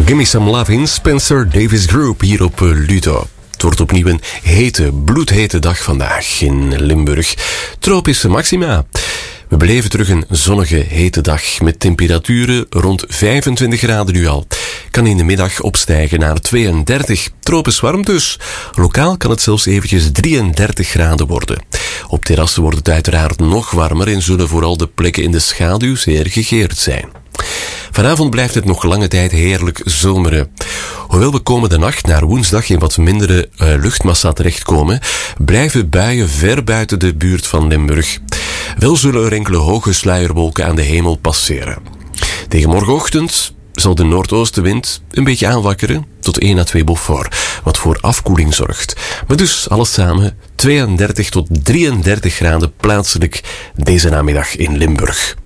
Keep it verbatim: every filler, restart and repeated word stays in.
Gimme Some Love in Spencer Davis Group hier op Ludo. Het wordt opnieuw een hete, bloedhete dag vandaag in Limburg. Tropische maxima. We beleven terug een zonnige, hete dag met temperaturen rond vijfentwintig graden nu al. Kan in de middag opstijgen naar tweeëndertig. Tropisch warm dus. Lokaal kan het zelfs eventjes drieëndertig graden worden. Op terrassen wordt het uiteraard nog warmer en zullen vooral de plekken in de schaduw zeer gegeerd zijn. Vanavond blijft het nog lange tijd heerlijk zomeren. Hoewel we komende nacht naar woensdag in wat mindere uh, luchtmassa terechtkomen, blijven buien ver buiten de buurt van Limburg. Wel zullen er enkele hoge sluierwolken aan de hemel passeren. Tegen morgenochtend zal de noordoostenwind een beetje aanwakkeren tot één à twee Beaufort, wat voor afkoeling zorgt. Maar dus alles samen tweeëndertig tot drieëndertig graden plaatselijk deze namiddag in Limburg.